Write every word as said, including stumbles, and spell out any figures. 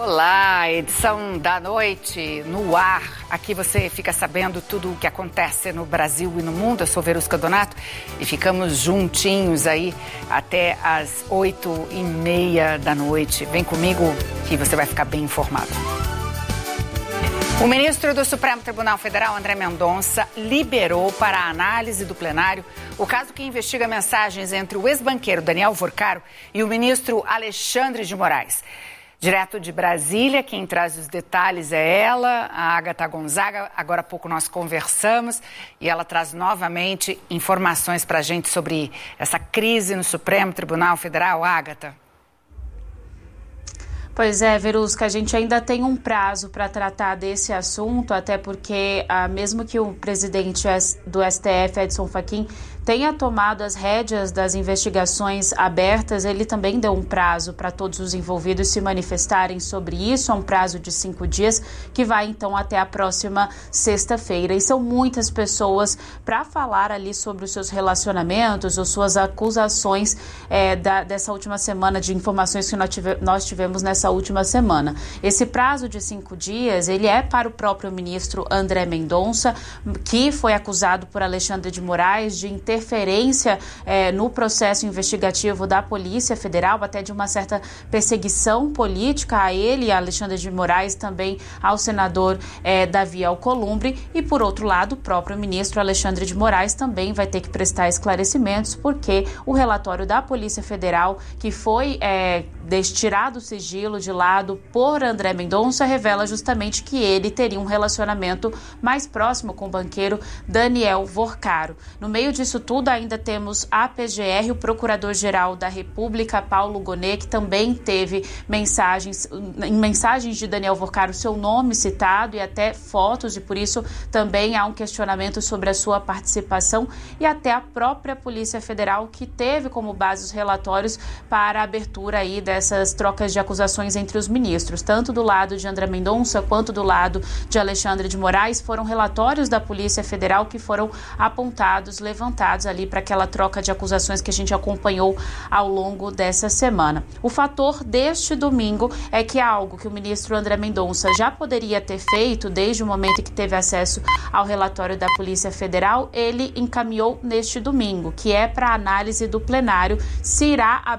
Olá, edição da noite no ar. Aqui você fica sabendo tudo o que acontece no Brasil e no mundo. Eu sou Verusca Donato e ficamos juntinhos aí até as oito e meia da noite. Vem comigo que você vai ficar bem informado. O ministro do Supremo Tribunal Federal, André Mendonça, liberou para a análise do plenário o caso que investiga mensagens entre o ex-banqueiro Daniel Vorcaro e o ministro Alexandre de Moraes. Direto de Brasília, quem traz os detalhes é ela, a Agatha Gonzaga. Agora há pouco nós conversamos e ela traz novamente informações para a gente sobre essa crise no Supremo Tribunal Federal. Agatha. Pois é, Verusca, a gente ainda tem um prazo para tratar desse assunto, até porque, ah, mesmo que o presidente do S T F, Edson Fachin, tenha tomado as rédeas das investigações abertas, ele também deu um prazo para todos os envolvidos se manifestarem sobre isso, é um prazo de cinco dias, que vai então até a próxima sexta-feira. E são muitas pessoas para falar ali sobre os seus relacionamentos ou suas acusações é, da, dessa última semana, de informações que nós, tive, nós tivemos nessa última semana. Esse prazo de cinco dias, ele é para o próprio ministro André Mendonça, que foi acusado por Alexandre de Moraes de interferência eh, no processo investigativo da Polícia Federal, até de uma certa perseguição política a ele, a Alexandre de Moraes, também ao senador eh, Davi Alcolumbre, e por outro lado, o próprio ministro Alexandre de Moraes também vai ter que prestar esclarecimentos, porque o relatório da Polícia Federal, que foi eh, tirado o sigilo de lado por André Mendonça, revela justamente que ele teria um relacionamento mais próximo com o banqueiro Daniel Vorcaro. No meio disso tudo, ainda temos a P G R, o Procurador-Geral da República, Paulo Gonet, que também teve mensagens, em mensagens de Daniel Vorcaro, seu nome citado e até fotos, e por isso também há um questionamento sobre a sua participação, e até a própria Polícia Federal, que teve como base os relatórios para a abertura aí dessas trocas de acusações entre os ministros, tanto do lado de André Mendonça quanto do lado de Alexandre de Moraes. Foram relatórios da Polícia Federal que foram apontados, levantados ali para aquela troca de acusações que a gente acompanhou ao longo dessa semana. O fator deste domingo é que é algo que o ministro André Mendonça já poderia ter feito desde o momento em que teve acesso ao relatório da Polícia Federal, ele encaminhou neste domingo, que é para análise do plenário se irá